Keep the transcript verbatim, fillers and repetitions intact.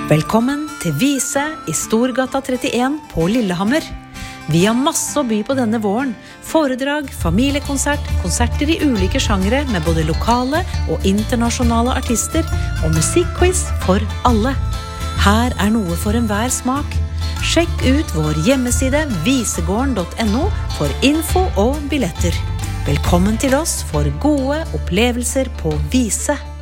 Velkommen til Vise i Storgata trettien på Lillehammer. Vi har masse å by på denne våren. Foredrag, familiekonsert, konserter i ulike sjangre med både lokale og internasjonale artister og musikkquiz for alle. Her er noe for enhver smak. Sjekk ut vår hjemmeside visegården punktum no for info og billetter. Velkommen til oss for gode opplevelser på Vise.